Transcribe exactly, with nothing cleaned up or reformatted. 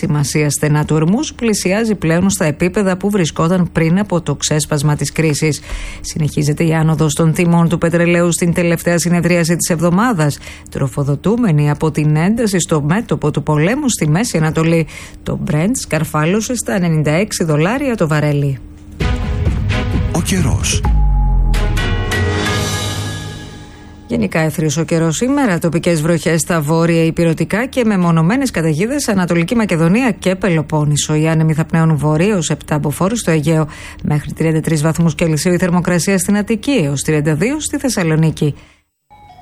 σημασία στενά του Ορμούζ πλησιάζει πλέον στα επίπεδα που βρισκόταν πριν από το ξέσπασμα της κρίσης. Συνεχίζεται η άνοδος των τιμών του πετρελαίου στην τελευταία συνεδρίαση της εβδομάδας, τροφοδοτούμενη από την ένταση στο μέτωπο του πολέμου στη Μέση Ανατολή. Το Brent σκαρφάλωσε στα ενενήντα έξι δολάρια το βαρέλι. Ο καιρός. Γενικά εύθριος ο καιρός σήμερα, τοπικές βροχές στα βόρεια ηπειρωτικά και μεμονωμένες καταιγίδες Ανατολική Μακεδονία και Πελοπόννησο. Οι άνεμοι θα πνέουν βόρειος επτά από φόρους στο Αιγαίο, μέχρι τριάντα τρεις βαθμούς Κελσίου η θερμοκρασία στην Αττική, έως τριάντα δύο στη Θεσσαλονίκη.